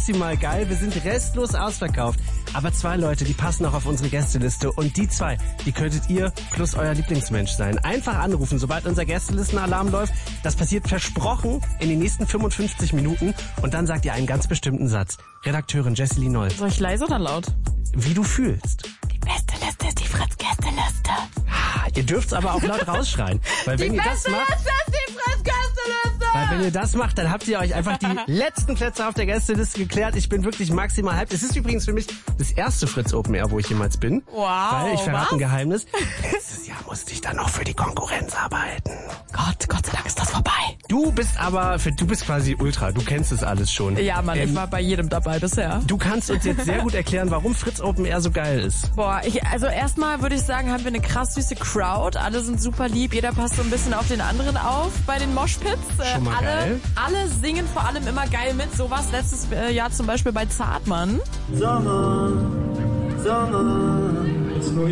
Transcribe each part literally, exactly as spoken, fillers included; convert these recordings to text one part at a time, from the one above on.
maximal geil. Wir sind restlos ausverkauft. Aber zwei Leute, die passen auch auf unsere Gästeliste. Und die zwei, die könntet ihr plus euer Lieblingsmensch sein. Einfach anrufen, sobald unser Gästelistenalarm läuft. Das passiert versprochen in den nächsten fünfundfünfzig Minuten. Und dann sagt ihr einen ganz bestimmten Satz. Redakteurin Jessie Noll. Soll ich leise oder laut? Wie du fühlst. Die beste Liste ist die Fritz-Gästeliste. Ihr dürft's aber auch laut rausschreien. Weil Die wenn ihr das beste macht, Liste ist die Fritz-Gästeliste. weil wenn ihr das macht, dann habt ihr euch einfach die letzten Plätze auf der Gästeliste geklärt. Ich bin wirklich maximal hyped. Es ist übrigens für mich das erste Fritz Open Air, wo ich jemals bin. Wow, Weil ich verrate was? ein Geheimnis. Dieses Jahr musste ich dann auch für die Konkurrenz arbeiten. Gott, Gott sei Dank ist das vorbei. Du bist aber, für, du bist quasi Ultra. Du kennst das alles schon. Ja, Mann, Ähm, ich war bei jedem dabei bisher. Du kannst uns jetzt sehr gut erklären, warum Fritz Open Air so geil ist. Boah, ich, also erstmal würde ich sagen, haben wir eine krass süße Crowd. Alle sind super lieb. Jeder passt so ein bisschen auf den anderen auf bei den Moshpits. Äh, Schon mal alle, geil. alle singen vor allem immer geil mit. So was letztes äh, Jahr zum Beispiel bei Zartmann. Sommer, Sommer, ist nur ihr.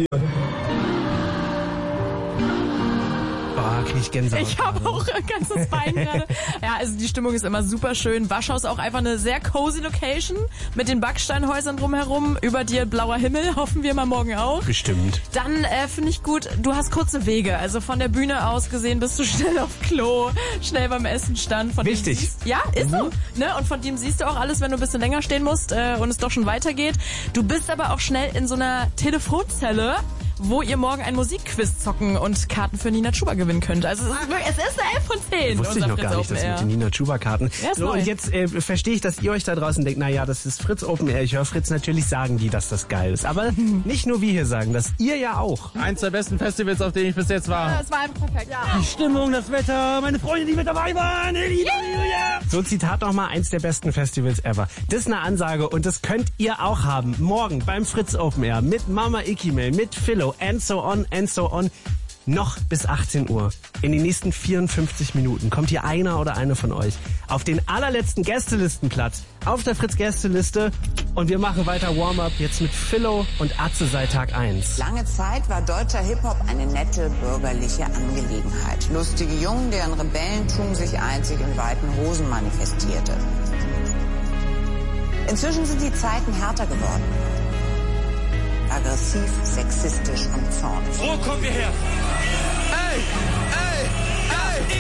Boah, krieg ich Gänsehaut. Ich habe auch ein ganzes Bein gerade. Ja, also die Stimmung ist immer super schön. Waschhaus auch einfach eine sehr cozy Location mit den Backsteinhäusern drumherum. Über dir blauer Himmel, hoffen wir mal morgen auch. Bestimmt. Dann äh, finde ich gut, du hast kurze Wege. Also von der Bühne aus gesehen bist du schnell auf Klo, schnell beim Essenstand. Von Wichtig. Dem siehst, ja, ist so. Ne? Und von dem siehst du auch alles, wenn du ein bisschen länger stehen musst äh, und es doch schon weitergeht. Du bist aber auch schnell in so einer Telefonzelle, wo ihr morgen ein Musikquiz zocken und Karten für Nina Chuba gewinnen könnt. Also es ist, wirklich- es ist eine elf von zehn. Wusste ich unser noch gar Fritz nicht, das Open mit Air. den Nina Chuba-Karten. Ja, ist So, neu. und jetzt äh, verstehe ich, dass ihr euch da draußen denkt, naja, das ist Fritz Open Air. Ich höre Fritz, natürlich sagen die, dass das geil ist. Aber nicht nur wir hier sagen das, ihr ja auch. Eins der besten Festivals, auf denen ich bis jetzt war. Das war einfach perfekt. Ja. Die Stimmung, das Wetter, meine Freunde, die mit dabei waren. Halleluja. So Zitat nochmal, eins der besten Festivals ever. Das ist eine Ansage und das könnt ihr auch haben. Morgen beim Fritz Open Air mit Mama Ikimel, mit Philo and so on and so on. Noch bis achtzehn Uhr. In den nächsten vierundfünfzig Minuten kommt hier einer oder eine von euch auf den allerletzten Gästelistenplatz auf der Fritz-Gästeliste und wir machen weiter Warm-Up jetzt mit Philo und Atze seit Tag eins. Lange Zeit war deutscher Hip-Hop eine nette bürgerliche Angelegenheit. Lustige Jungen, deren Rebellentum sich einzig in weiten Hosen manifestierte. Inzwischen sind die Zeiten härter geworden. Aggressiv, sexistisch und zornig. Wo kommt ihr her? Ey,